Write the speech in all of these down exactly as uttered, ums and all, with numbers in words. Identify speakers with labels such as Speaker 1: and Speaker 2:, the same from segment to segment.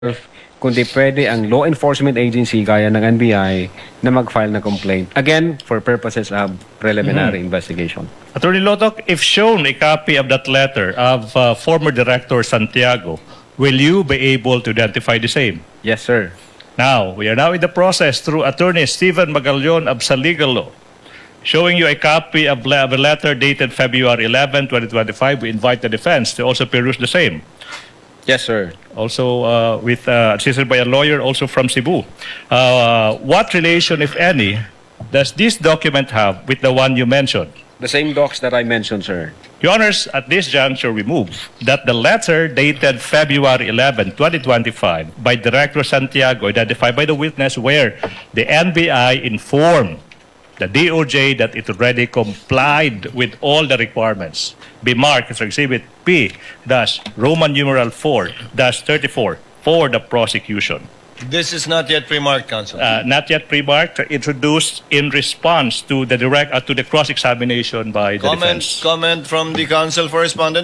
Speaker 1: kundi pwede ang law enforcement agency gaya ng N B I na mag-file ng complaint. Again, for purposes of preliminary mm-hmm. investigation.
Speaker 2: Attorney Lotok, if shown a copy of that letter of uh, former Director Santiago, will you be able to identify the same?
Speaker 1: Yes, sir.
Speaker 2: Now, we are now in the process through Attorney Stephen Magallaon of Saligal Law, showing you a copy of a letter dated February eleventh, twenty twenty-five. We invite the defense to also peruse the same.
Speaker 1: Yes, sir.
Speaker 2: Also uh, with uh, assisted by a lawyer also from Cebu. Uh, what relation, if any, does this document have with the one you mentioned?
Speaker 1: The same docs that I mentioned, sir.
Speaker 2: Your Honors, at this juncture, we move that the letter dated February eleventh, twenty twenty-five by Director Santiago, identified by the witness, where the N B I informed the D O J that it already complied with all the requirements, be marked as Exhibit P dash Roman numeral four dash thirty-four for the prosecution.
Speaker 3: This is not yet pre-marked, counsel.
Speaker 2: Uh, not yet pre-marked, introduced in response to the direct uh, to the cross-examination by the
Speaker 3: comment,
Speaker 2: defense.
Speaker 3: Comment from the counsel for respondent.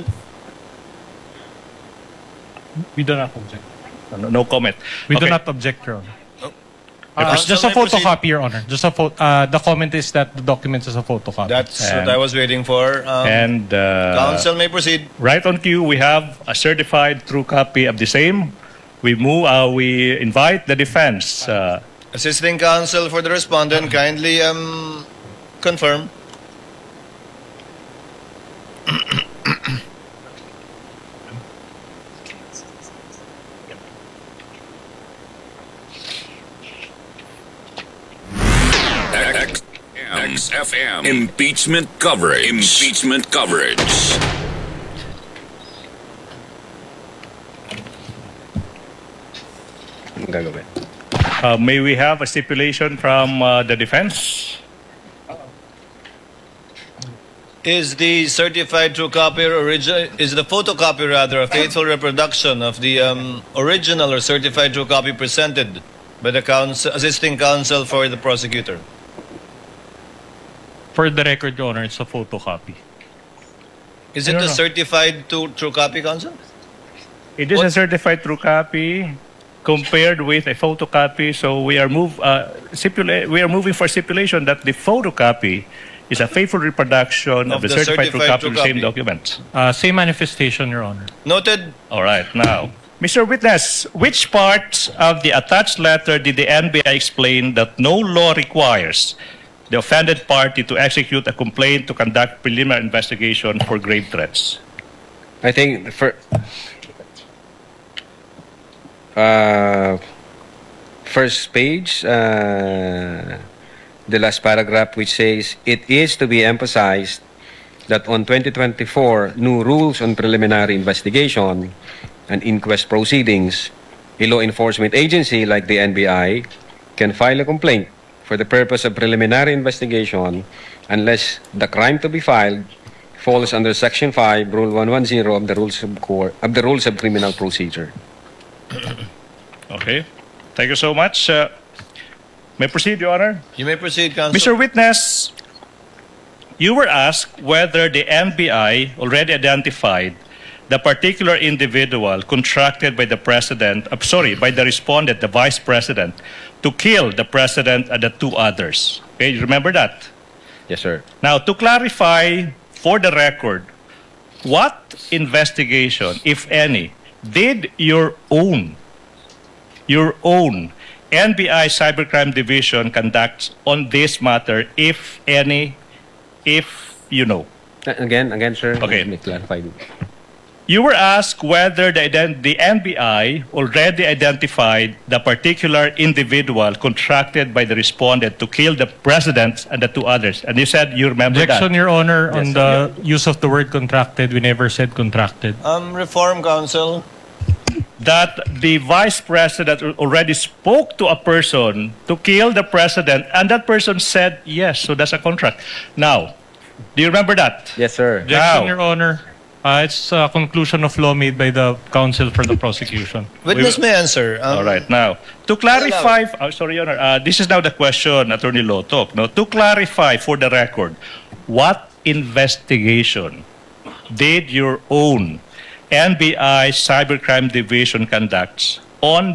Speaker 4: We do not object.
Speaker 2: No, no comment.
Speaker 4: We
Speaker 2: Okay.
Speaker 4: do not object, Your Honor.
Speaker 3: Uh,
Speaker 4: Uh, just a
Speaker 3: may proceed.
Speaker 4: photocopy, Your Honor. Just a pho- uh, the comment is that the document is a photocopy.
Speaker 3: That's
Speaker 2: And-
Speaker 3: what I was waiting for. Um,
Speaker 2: And uh,
Speaker 3: counsel may proceed.
Speaker 2: right on cue, we have a certified true copy of the same. We move. Uh, we invite the defense. Uh,
Speaker 3: Assisting counsel for the respondent, kindly um, confirm.
Speaker 5: X F M. Impeachment coverage. Impeachment coverage.
Speaker 1: Ang gagawin.
Speaker 2: uh, may we have a stipulation from uh, the defense?
Speaker 3: Is the certified true copy original? Is the photocopy rather a faithful reproduction of the um, original or certified true copy presented by the counsel, assisting counsel for the prosecutor?
Speaker 4: For the record, Your Honor, it's a photocopy.
Speaker 3: Is
Speaker 4: I
Speaker 3: it
Speaker 4: don't
Speaker 3: a
Speaker 4: know.
Speaker 3: certified to, true copy, counsel?
Speaker 2: It is
Speaker 3: What-
Speaker 2: a certified true copy compared with a photocopy. So we are move uh, stipula- We are moving for stipulation that the photocopy is a faithful reproduction of,
Speaker 3: Of
Speaker 2: the,
Speaker 3: the
Speaker 2: certified, true
Speaker 3: certified
Speaker 2: copy of
Speaker 3: true
Speaker 2: the same
Speaker 3: copy.
Speaker 2: document.
Speaker 4: Uh, same manifestation, Your Honor.
Speaker 3: Noted.
Speaker 2: All right, now, Mister Witness, which part of the attached letter did the N B I explain that no law requires the offended party to execute a complaint to conduct preliminary investigation for grave threats?
Speaker 1: I think for uh, first page, uh, the last paragraph, which says, it is to be emphasized that on twenty twenty-four new rules on preliminary investigation and inquest proceedings, a law enforcement agency like the N B I can file a complaint for the purpose of preliminary investigation unless the crime to be filed falls under Section five, Rule one ten of the Rules of Court, of the Rules of Criminal Procedure.
Speaker 2: Okay, thank you so much. Uh, may I proceed, Your Honor?
Speaker 3: You may proceed, counsel.
Speaker 2: Mister Witness, you were asked whether the N B I already identified the particular individual contracted by the President, uh, sorry, by the respondent, the Vice President, to kill the President and the two others. Okay, you remember that?
Speaker 1: Yes, sir.
Speaker 2: Now, to clarify for the record, what investigation, if any, did your own, your own N B I Cybercrime Division conduct on this matter, if any, if you know?
Speaker 1: Uh, Again, again, sir.
Speaker 2: Okay.
Speaker 1: Let me clarify.
Speaker 2: You were asked whether the, ident- the N B I already identified the particular individual contracted by the respondent to kill the president and the two others. And you said you remember
Speaker 4: Objection,
Speaker 2: that.
Speaker 4: Your Honor,
Speaker 1: Yes,
Speaker 4: on the use of the word contracted. We never said contracted.
Speaker 3: Um, reform, counsel.
Speaker 2: That the vice president already spoke to a person to kill the president, and that person said yes, so that's a contract. Now, do you remember that?
Speaker 1: Yes, sir.
Speaker 4: Objection,
Speaker 2: Now.
Speaker 4: Your Honor. Uh, it's a conclusion of law made by the counsel for the prosecution.
Speaker 3: Witness may answer. Um,
Speaker 2: All right. Now, to clarify, oh, sorry, Your Honor, uh, this is now the question, Attorney Lotok. No, to clarify for the record, what investigation did your own N B I Cybercrime Division conducts on